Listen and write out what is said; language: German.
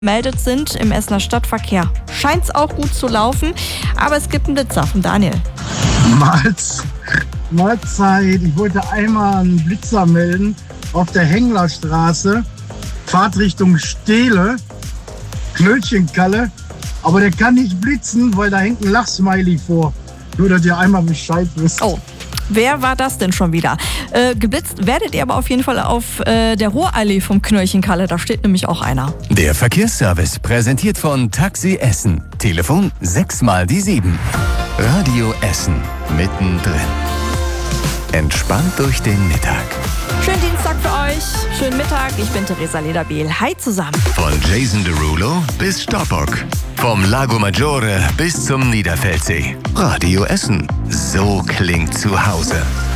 gemeldet sind im Essener Stadtverkehr. Scheint es auch gut zu laufen, aber es gibt einen Blitzer von Daniel. Mahlzeit. Ich wollte einmal einen Blitzer melden auf der Henglerstraße, Fahrtrichtung Stehle, Knöllchenkalle. Aber der kann nicht blitzen, weil da hängt ein Lachsmiley vor. Nur, dass ihr einmal Bescheid wisst. Oh. Wer war das denn schon wieder? Geblitzt werdet ihr aber auf jeden Fall auf der Ruhrallee vom Knöllchenkalle. Da steht nämlich auch einer. Der Verkehrsservice präsentiert von Taxi Essen. Telefon 6x7. Radio Essen. Mittendrin. Entspannt durch den Mittag. Schönen Dienstag für euch. Schönen Mittag. Ich bin Theresa Lederbiel. Hi zusammen. Von Jason Derulo bis Stoppock. Vom Lago Maggiore bis zum Niederfeldsee. Radio Essen. So klingt zu Hause.